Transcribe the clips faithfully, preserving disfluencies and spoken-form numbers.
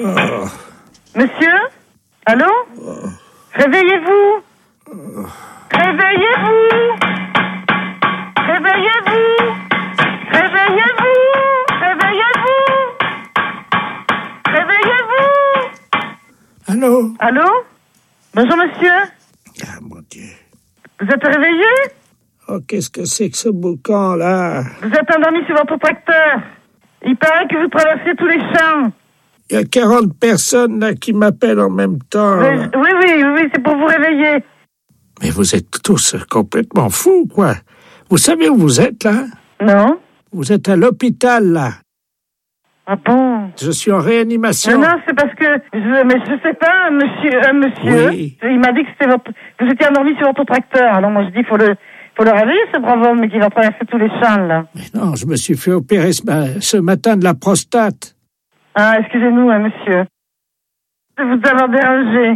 Oh. Monsieur? Allô? Oh. Réveillez-vous! Oh. Réveillez-vous! Réveillez-vous! Réveillez-vous! Réveillez-vous! Réveillez-vous! Allô? Allô? Bonjour, monsieur. Ah, mon Dieu. Vous êtes réveillé? Oh, qu'est-ce que c'est que ce boucan, là? Vous êtes endormi sur votre tracteur. Il paraît que vous traversez tous les champs. Il y a quarante personnes, là, qui m'appellent en même temps. Oui, oui, oui, oui, oui, c'est pour vous réveiller. Mais vous êtes tous complètement fous, quoi. Vous savez où vous êtes, là? Non. Vous êtes à l'hôpital, là. Ah bon? Je suis en réanimation. Non, non, c'est parce que... Je, mais je sais pas, monsieur... Euh, monsieur, oui. Il m'a dit que c'était votre... Vous étiez endormi sur votre tracteur. Alors moi, je dis, il faut le... faut le réveiller, ce brave homme qui va traverser tous les champs, là. Mais non, je me suis fait opérer ce, ma- ce matin de la prostate. Ah, excusez-nous, hein, monsieur. De vous avoir dérangé.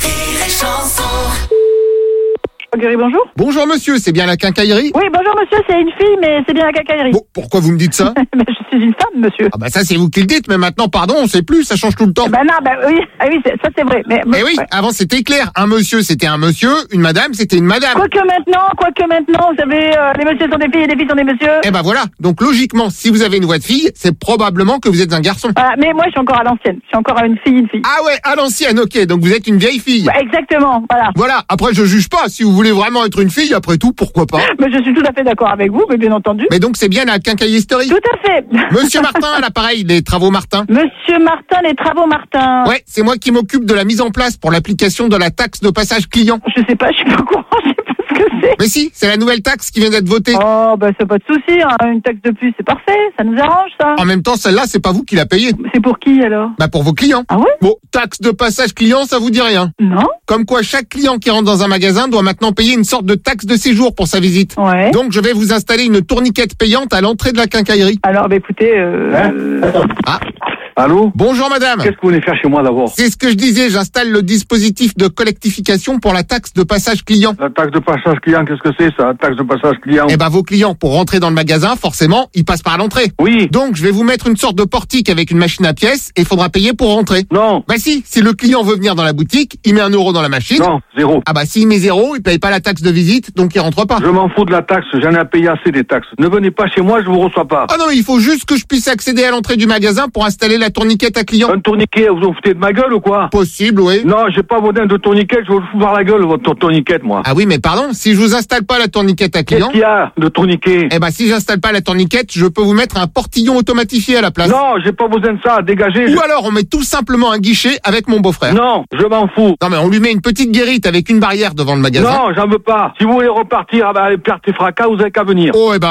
Gary, bonjour. Bonjour monsieur, c'est bien la quincaillerie? Oui, bonjour monsieur, c'est une fille, mais c'est bien la quincaillerie. Bon, pourquoi vous me dites ça? Mais je suis une femme, monsieur. Ah bah ça c'est vous qui le dites, mais maintenant pardon, on sait plus, ça change tout le temps. Ben non, ben oui, ah oui, c'est- ça c'est vrai. Mais, Eh oui, ouais. avant c'était clair, un monsieur c'était un monsieur, une madame c'était une madame. Quoique maintenant, quoique maintenant, vous savez, euh, les messieurs sont des filles et les filles sont des messieurs. Eh ben voilà, donc logiquement, si vous avez une voix de fille, c'est probablement que vous êtes un garçon. Ah, mais moi, je suis encore à l'ancienne. Je suis encore à une fille, une fille. Ah ouais, à l'ancienne, ok, donc vous êtes une vieille fille. Ouais, exactement, voilà. Voilà, après je juge pas, si vous voulez vraiment être une fille, après tout, pourquoi pas. Mais je suis tout à fait d'accord avec vous, mais bien entendu. Mais donc c'est bien la quincaillerie. Tout à fait. Monsieur Martin à l'appareil, les travaux Martin. Monsieur Martin, les travaux Martin. Ouais, c'est moi qui m'occupe de la mise en place pour l'application de la taxe de passage client. Je sais pas, je suis pas au courant, je sais pas ce que c'est. Mais si, c'est la nouvelle taxe qui vient d'être votée. Oh, bah, c'est pas de souci, hein. Une taxe de plus, c'est parfait. Ça nous arrange, ça. En même temps, celle-là, c'est pas vous qui la payez. C'est pour qui, alors? Bah pour vos clients. Ah ouais? Bon, taxe de passage client, ça vous dit rien. Non? Comme quoi, chaque client qui rentre dans un magasin doit maintenant payer une sorte de taxe de séjour pour sa visite. Ouais. Donc, je vais vous installer une tourniquette payante à l'entrée de la quincaillerie. Alors, bah, écoutez, euh... Hein euh, Ah, Allô? bonjour madame. Qu'est-ce que vous venez faire chez moi d'abord? C'est ce que je disais, j'installe le dispositif de collectification pour la taxe de passage client. La taxe de passage client, qu'est-ce que c'est ça? La taxe de passage client? Eh ben, vos clients, pour rentrer dans le magasin, forcément, ils passent par l'entrée. Oui. Donc, je vais vous mettre une sorte de portique avec une machine à pièces et il faudra payer pour rentrer. Non. Bah si, si le client veut venir dans la boutique, il met un euro dans la machine. Non, zéro. Ah bah s'il met zéro, il paye pas la taxe de visite, donc il rentre pas. Je m'en fous de la taxe, j'en ai à payer assez des taxes. Ne venez pas chez moi, je vous reçois pas. Ah non, il faut juste que je puisse accéder à l'entrée du magasin pour installer la tourniquette à client. Un tourniquet, vous vous foutez de ma gueule ou quoi? Possible, oui. Non, j'ai pas besoin de tourniquet, je vais vous voir la gueule, votre tourniquette, moi. Ah oui, mais pardon, si je vous installe pas la tourniquette à Qu'est-ce client, qu'il y a de tourniquet? eh ben si j'installe pas la tourniquette, je peux vous mettre un portillon automatifié à la place. Non, j'ai pas besoin de ça, dégagez. Ou alors on met tout simplement un guichet avec mon beau-frère. Non, je m'en fous. Non mais on lui met une petite guérite avec une barrière devant le magasin. Non, j'en veux pas. Si vous voulez repartir avec perte et fracas, vous avez qu'à venir. Oh, eh ben